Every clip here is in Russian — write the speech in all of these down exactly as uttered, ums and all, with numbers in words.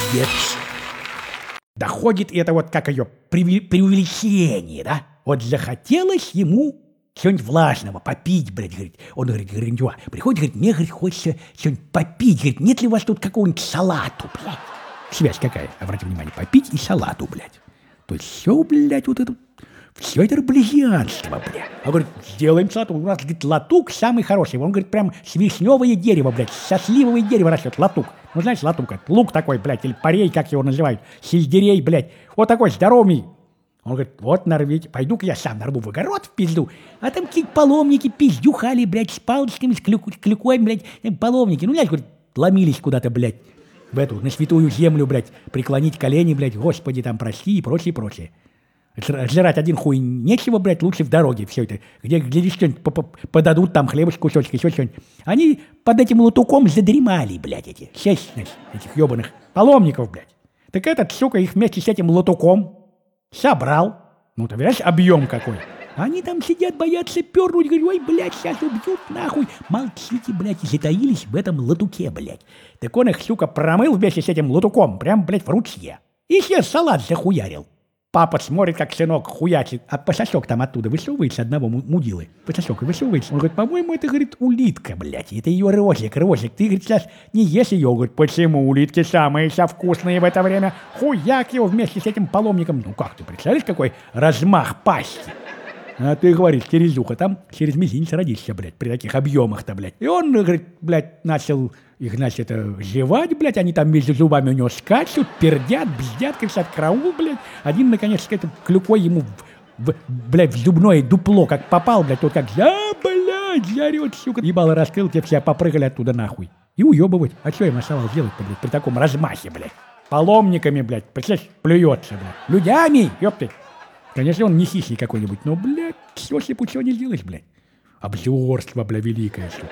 пиздец. Доходит это вот как ее преувеличение, да? Вот захотелось ему чего-нибудь влажного попить, блядь, говорит. Он говорит, говорит, приходит, говорит, мне, говорит, хочется что-нибудь попить. Говорит, нет ли у вас тут какого-нибудь салату, блядь? Связь какая? Обратите внимание, попить и салату, блядь. То есть все, блядь, вот это, все это близианство, блядь. Он говорит, сделаем салату. У нас, говорит, латук самый хороший. Он говорит, прям с вишневое дерево, блядь, со сливовое дерево растет, латук. Ну, знаешь, латук, это лук такой, блядь, или парей, как его называют, сельдерей, блядь. Вот такой здоровый. Он говорит, вот нарвите, пойду-ка я сам нарву в огород в пизду. А там какие-то паломники пиздюхали, блядь, с палочками, с клюк, клюкой, блядь, паломники. Ну, блядь, говорит, ломились куда-то, блядь, в эту, на святую землю, блядь, преклонить колени, блядь, Господи, там, прости и прочее, прочее. Жрать один хуй нечего, блядь, лучше в дороге все это. Где, где что-нибудь подадут, там хлебушек, кусочек, еще что-нибудь. Они под этим лутуком задремали, блядь, эти, шесть, значит, этих ебаных паломников, блядь. Так этот, сука, их вместе с этим лутуком собрал. Ну, ты видишь, объем какой. Они там сидят, боятся пернуть, говорят, ой, блядь, сейчас убьют, нахуй. Молчите, блядь, и затаились в этом латуке, блядь. Так он их, сука, промыл вместе с этим латуком, прям, блядь, в ручье. И себе салат захуярил. Папа смотрит, как сынок хуячит, а пососок там оттуда высовывается одного мудилы. Пососок высовывается. Он говорит, по-моему, это, говорит, улитка, блядь. Это ее рожик, рожик. Ты, говорит, сейчас не ешь ее. Говорит, почему? Улитки самые вся вкусные в это время. Хуяк его вместе с этим паломником. Ну как ты представляешь, какой размах пасти? А ты, говоришь, черезуха, там через мизинец родишься, блядь, при таких объемах-то, блядь. И он, говорит, блядь, начал их, значит, это, жевать, блядь, они там между зубами у него скачут, пердят, бздят, кричат, караул, блядь. Один, наконец, это, клюкой ему, в, в, блядь, в зубное дупло, как попал, блядь, тот как, да, блядь, зарет, сука. Ебало раскрыл, те все попрыгали оттуда нахуй. И уебывать. А что им оставалось делать-то, блядь, при таком размахе, блядь? Паломниками, блядь, представляешь, плюется, блядь. Людями, ёпты. Конечно, он не хищный какой-нибудь, но, блядь, все слепучего не сделаешь, блядь. Обзорство, бля, великое, сука.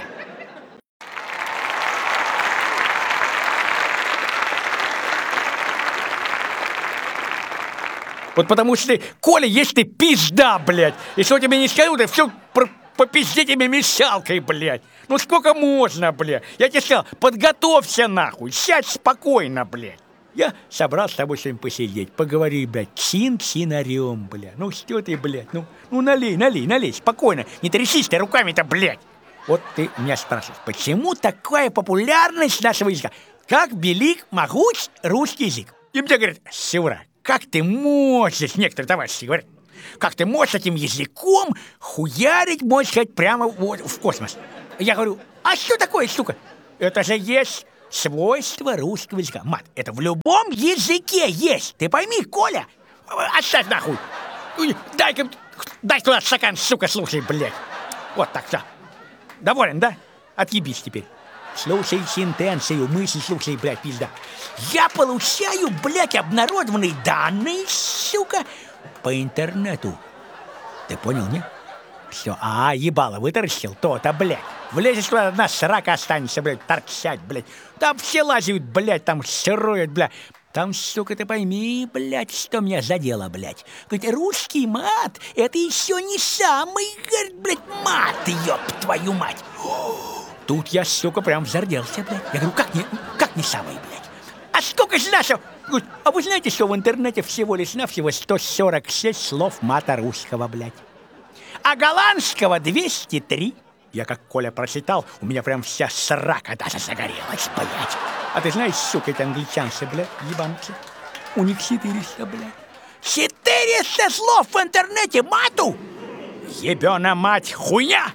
Вот потому что ты, Коля, есть ты пизда, блядь. И что тебе не скажу, ты все по пизде тебе мешалкой, блядь. Ну сколько можно, блядь? Я тебе сказал, подготовься нахуй, сядь спокойно, блядь. Я собрался с тобой сегодня посидеть, поговори, блядь, чин-чинарем, блядь. Ну что ты, блядь, ну, ну налей, налей, налей, спокойно. Не трясись ты руками-то, блядь. Вот ты меня спрашиваешь, почему такая популярность нашего языка? Как велик, могуч русский язык? И мне говорят, Севра, как ты можешь, некоторые товарищи говорят, как ты можешь этим языком хуярить, можно сказать, прямо вот в космос? Я говорю, а что такое, сука? Это же есть свойство русского языка. Мат, это в любом языке есть. Ты пойми, Коля. Оставь нахуй. Дай-ка, дай туда стакан, сука, слушай, блядь. Вот так, все. Доволен, да? Отъебись теперь. Слушай сентенцию, мысль, слушай, блядь, пизда. Я получаю, блядь, обнародованные данные, сука, по интернету. Ты понял, не? Все, а, ебало, вытаращил то-то, блядь. Влезешь туда, одна срака останется, блядь, торчать, блядь. Там все лазят, блядь, там сыруют, блядь. Там, сука, ты пойми, блядь, что меня задело, блядь. Говорит, русский мат, это еще не самый, говорит, блядь, мат, ёб твою мать. Тут я, сука, прям зарделся, блядь. Я говорю, как не, как не самый, блядь? А сколько же нашего? Говорит, а вы знаете, что в интернете всего лишь навсего сто сорок шесть слов мата русского, блядь. А голландского двести три. Я как Коля прочитал, у меня прям вся срака даже загорелась, блядь. А ты знаешь, сука, эти англичанцы, блядь, ебанцы, у них четыреста, блядь. четыреста слов в интернете мату! Ебена мать, хуйня!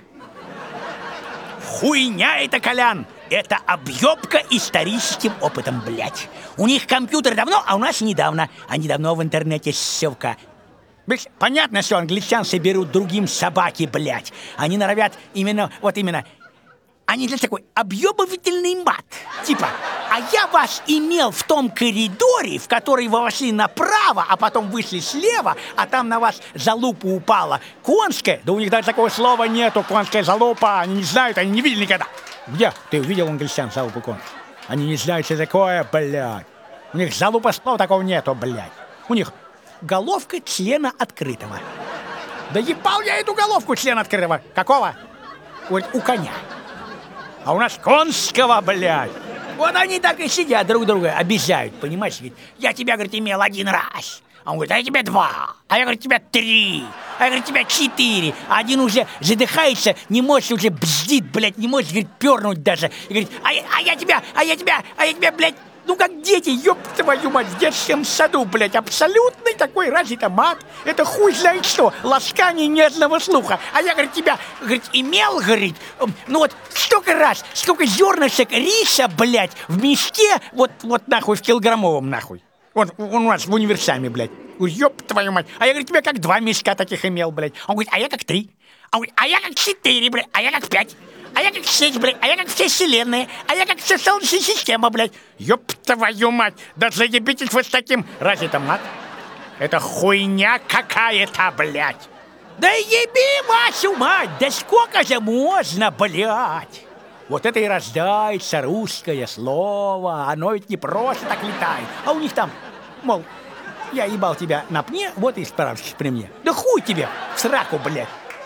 Хуйня это, Колян! Это объебка историческим опытом, блядь. У них компьютер давно, а у нас недавно. А недавно в интернете, сука. Понятно, что англичанцы берут другим собаки, блядь. Они норовят именно, вот именно. Они для такой объебывательный мат. Типа, а я вас имел в том коридоре, в который вы вошли направо, а потом вышли слева, а там на вас залупа упала. Конская? Да у них даже такого слова нету, конская залупа. Они не знают, они не видели никогда. Где ты увидел англичан залупу конскую? Они не знают, что такое, блядь. У них залупа слова такого нету, блядь. У них головка члена открытого. Да ебал я эту головку члена открытого. Какого? Вот у коня. А у нас конского, блядь. Вот они так и сидят, друг друга обижают, понимаешь? Говорит, я тебя, говорит, имел один раз. А он говорит, а я тебя два. А я, говорит, тебя три. А я, говорит, тебя четыре. А один уже задыхается, не может, уже бздит, блядь, не может, говорит, пернуть даже. И говорит, а, я- а я тебя, а я тебя, а я тебя, блядь, ну как дети, ёб твою мать, в детском саду, блядь, абсолютный такой развитый мат. Это хуй знает что, ласкание нежного слуха. А я, говорит, тебя, говорит, имел, говорит, ну вот столько раз, столько зернышек риса, блядь, в мешке, вот, вот нахуй, в килограммовом нахуй. Он, он у нас в универсаме, блядь. Говорю, ёб твою мать. А я, говорит, тебя как два мешка таких имел, блядь. Он говорит, а я как три. А, он говорит, а я как четыре, блядь. А я как пять. А я как шесть, блядь. А я как все вселенные. А я как вся Солнечная система, блядь. Ёб твою мать. Да заебитесь вы с таким. Разве это мат? Это хуйня какая-то, блядь. Да еби вашу мать. Да сколько же можно, блядь. Вот это и рождается русское слово. Оно ведь не просто так летает. А у них там, мол, я ебал тебя на пне, вот и справишься при мне. Да хуй тебе в сраку, блядь.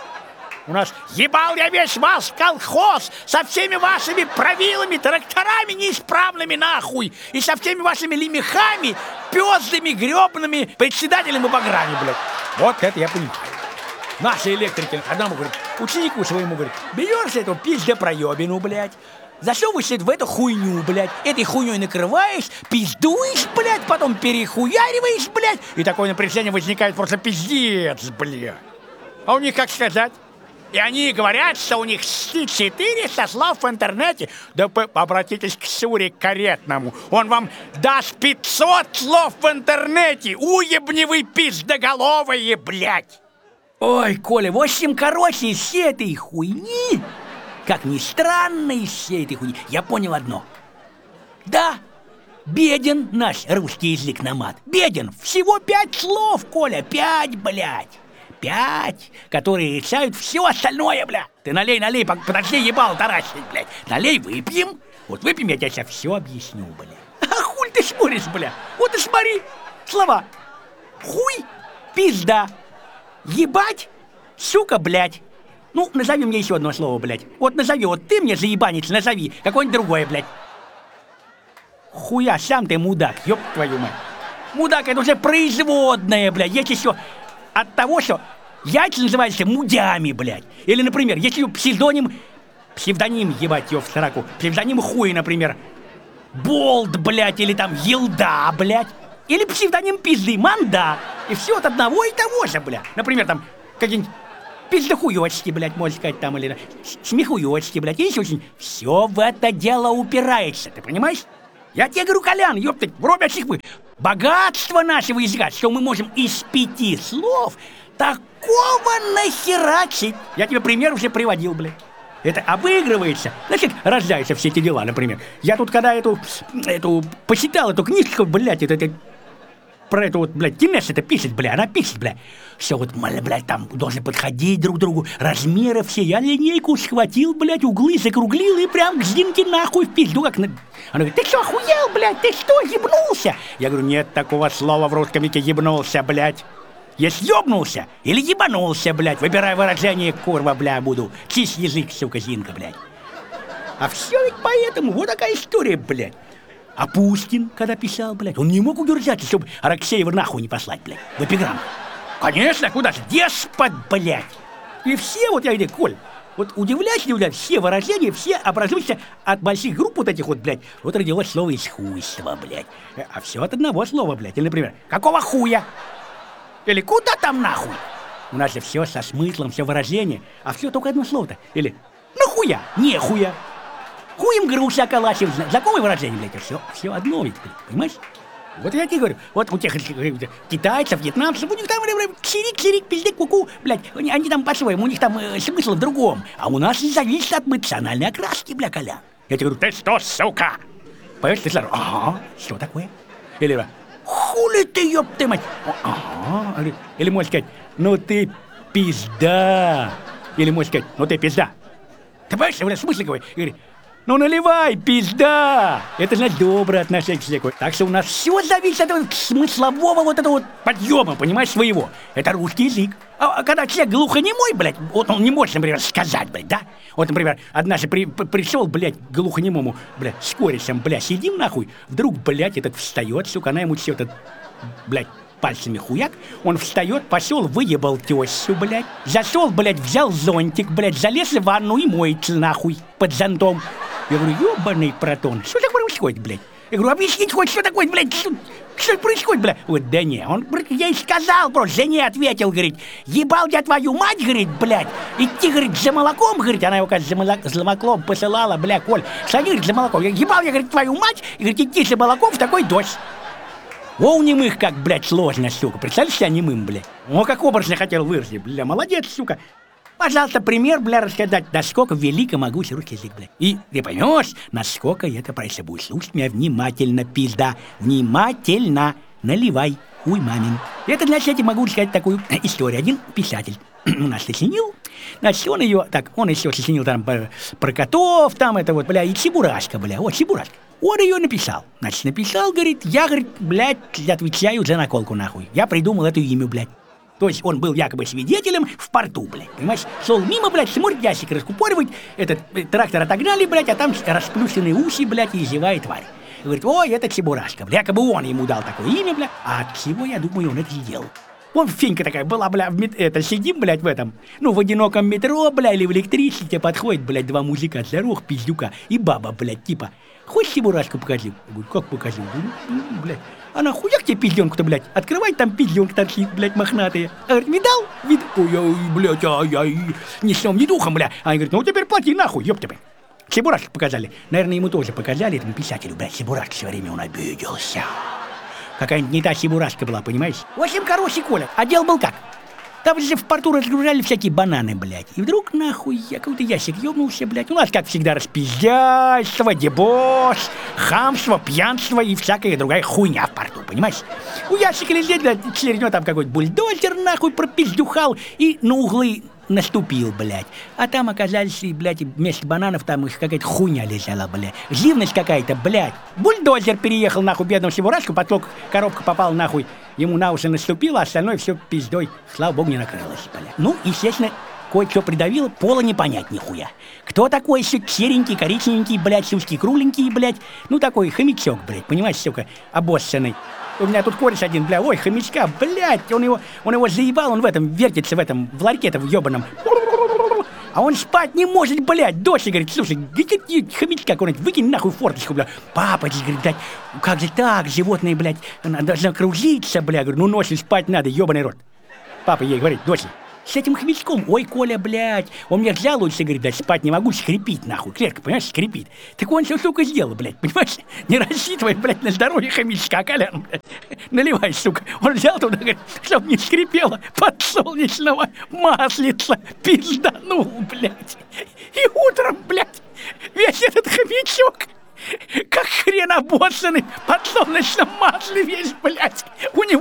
У нас ебал я весь вас, колхоз, со всеми вашими правилами, тракторами неисправными нахуй. И со всеми вашими лемехами, пёздами, грёбаными председателями баграми, блядь. Вот это я понимаю. Наши электрики одному говорит, ученику своему говорит, берешь эту пиздопроебину, блядь, засовываешься в эту хуйню, блядь, этой хуйней накрываешь, пиздуешь, блядь, потом перехуяриваешь, блядь, и такое напряжение возникает просто пиздец, блядь. А у них как сказать? И они говорят, что у них четыреста слов в интернете. Да обратитесь к Суре Каретному. Он вам даст пятьсот слов в интернете. Уебни вы пиздоголовые, блядь. Ой, Коля, в общем, короче, из всей этой хуйни, как ни странно, из всей этой хуйни, я понял одно. Да, беден наш русский язык на мат. Беден. Всего пять слов, Коля, пять, блядь. Пять, которые решают все остальное, блядь. Ты налей, налей, подожди, ебал таращить, блядь. Налей, выпьем. Вот выпьем, я тебе сейчас все объясню, блядь. А хуй ты смотришь, блядь. Вот и смотри, слова. Хуй, пизда. Ебать, сука, блядь. Ну, назови мне еще одно слово, блядь. Вот назови, вот ты мне заебанец, назови. Какое-нибудь другое, блядь. Хуя, сам ты мудак, ёб твою мать. Мудак, это уже производное, блядь. Есть еще от того, что яйца называются мудями, блядь. Или, например, если псевдоним, псевдоним, ебать, ёб в сраку, псевдоним хуй, например, болт, блядь, или там елда, блядь. Или псевдоним пизды, манда. И все от одного и того же, бля. Например, там, какие-нибудь пиздохуёчки, блядь, можно сказать, там, или смехуёчки, блядь. Есть очень... Все в это дело упирается, ты понимаешь? Я тебе говорю, Колян, ёпты, вробящих вы. Богатство нашего языка, что мы можем из пяти слов такого нахерачить. Я тебе пример уже приводил, блядь. Это обыгрывается. Значит, рождаются все эти дела, например. Я тут, когда эту, эту почитал эту книжку, блядь, это, это, про эту вот, блядь, Тинес это пишет, блядь, она пишет, блядь. Все вот, блядь, там должны подходить друг к другу, размеры все. Я линейку схватил, блядь, углы закруглил и прям к Зинке нахуй в пизду, как на... Она говорит, ты что, охуел, блядь, ты что, ебнулся? Я говорю, нет такого слова в русском языке, ебнулся, блядь. Есть ёбнулся или ебанулся, блядь. Выбирай выражение, курва, бля, буду. Чисть язык, сука, Зинка, блядь. А все ведь поэтому, вот такая история, блядь. А Пушкин, когда писал, блядь, он не мог удержаться, чтобы Алексеева нахуй не послать, блядь, в эпиграмму. Конечно, куда же, деспот, блядь. И все, вот я говорю, Коль, вот удивляйся, удивляйся, все выражения, все образуются от больших групп вот этих вот, блядь. Вот родилось слово из хуйства, блядь. А все от одного слова, блядь. Или, например, какого хуя? Или куда там нахуй? У нас же все со смыслом, все выражение, а все только одно слово-то. Или нахуя, нехуя. Хуем груша околачивать. Знакомое выражение, блядь, все, все одно ведь, понимаешь? Вот я тебе говорю, вот у тех китайцев, вьетнамцев, у них там чирик-чирик, пиздек, куку, блядь, они там по-своему, у них там э, смысл в другом. А у нас зависит от эмоциональной окраски, бля, Коля. Я тебе говорю, ты что, сука? Понимаешь, ты сразу, ага, что такое? Или хули ты, ёб ты мать? Ага. Или, или можешь сказать, ну ты пизда. Или можешь сказать, ну ты пизда. Ты понимаешь, я в смысле говорю? Ну наливай, пизда! Это же доброе отношение к человеку. Так что у нас все зависит от этого смыслового вот этого вот подъема, понимаешь, своего. Это русский язык. А, а когда человек глухонемой, блядь, вот он не может, например, сказать, блядь, да? Вот, например, однажды при, при, пришел, блядь, к глухонемому, блядь, с корешем, блядь, сидим нахуй, вдруг, блядь, этот встает, сука, она ему все этот, блядь, пальцами хуяк, он встает, пошел, выебал тещу, блядь, зашел, блядь, взял зонтик, блядь, залез в ванну и моется нахуй под зонтом. Я говорю, ебаный протон, что такое происходит, блядь? Я говорю, объяснить хоть, что такое, блядь, что, что происходит, блядь? Вот, да не, он, я и сказал просто, жене ответил, говорит, ебал я твою мать, говорит, блядь, идти, говорит, за молоком, говорит, она его, кажется, за, молок, за молоком посылала, блядь, Коль, сходи, говорит, за молоком. Я ебал я, говорит, твою мать, и, говорит, идти за молоком в такой дождь. О, у немых как, блядь, сложно, сука, представляешь себя немым, блядь? О, как образно хотел выразить, бля, молодец, сука. Пожалуйста, пример, бля, рассказать, насколько велико могучий русский язык, бля. И ты поймешь, насколько это проще будет. Слушай меня внимательно, пизда. Внимательно. Наливай, хуй мамин. Это, значит, я могу сказать такую историю. Один писатель у нас сочинил. Значит, он ее, так, он еще сочинил там про, про котов, там это вот, бля, и Чебурашка, бля, вот Чебурашка. Он ее написал. Значит, написал, говорит, я, говорит, блядь, отвечаю за наколку, нахуй. Я придумал эту имя, блядь. То есть он был якобы свидетелем в порту, блядь, понимаешь? Шел мимо, блядь, смотрит, ящик раскупоривать, этот трактор отогнали, блядь, а там расплющенные уши, блядь, и зевает тварь. Говорит, ой, это Чебурашка, блядь, якобы он ему дал такое имя, блядь, а от чего, я думаю, он это сделал. Вон фенька такая была, бля, в мет... это, сидим, блядь, в этом, ну, в одиноком метро, бля, или в электричестве, подходит, блядь, два мужика, здоровых пиздюка, и баба, блядь, типа, хочешь Чебурашку покажи? Я говорю, как покажи? Я говорю, ну, блядь. Она хуяк тебе пизденку-то, блядь, открывай, там пизденка торчит, блядь, мохнатые. Она говорит, видал? Вид... Ой, ой, блядь, ай-яй, ни сном, ни духом, бля. Она говорит, ну теперь плати нахуй, ёб тебя. Чебурашку показали. Наверное, ему тоже показали, этому писателю, блядь, Чебурашка все время он обиделся. Какая-нибудь не та Чебурашка была, понимаешь? В общем, короче, Коля, а дело был как? Там же в порту разгружали всякие бананы, блядь. И вдруг, нахуй, я какой-то ящик ёбнулся, блядь. У нас, как всегда, распиздяйство, дебош, хамство, пьянство и всякая другая хуйня в порту, понимаешь? У ящика лежит, блядь, черенё там какой-то бульдозер, нахуй, пропиздюхал и на углы наступил, блядь. А там оказались, блядь, вместо бананов там их какая-то хуйня лежала, блядь. Живность какая-то, блядь. Бульдозер переехал, нахуй, бедного Чебурашку, потом коробка попала, нахуй, ему на уши наступила, а остальное все пиздой, слава богу, не накрылось, блядь. Ну, естественно, кое-что придавило, пола не понять нихуя. Кто такой еще серенький, коричневенький, блядь, сюськи кругленькие, блядь? Ну, такой хомячок, блядь, понимаешь, сука, обоссанный. У меня тут кореш один, бля, ой, хомячка, блядь, он его, он его заебал, он в этом, вертится в этом, в ларьке-то в ёбаном. А он спать не может, блядь, дочь, говорит, слушай, где хомячка какой-нибудь, выкинь нахуй форточку, бля. Папа, говорит, блядь, как же так, животные, блядь, она должна кружиться, бля, говорю, ну ночью спать надо, ёбаный рот. Папа ей говорит, дочь, с этим хомячком, ой, Коля, блядь, он мне жалуется, говорит, да спать не могу, скрипит, нахуй, клетка, понимаешь, скрипит. Так он все, сука, сделал, блядь, понимаешь, не рассчитывай, блядь, на здоровье хомячка, Колян, блядь, наливай, сука. Он взял туда, говорит, чтоб не скрипело, подсолнечного маслица, пизданул, блядь. И утром, блядь, весь этот хомячок, как хрен обоссанный, в подсолнечном масле весь, блядь, у него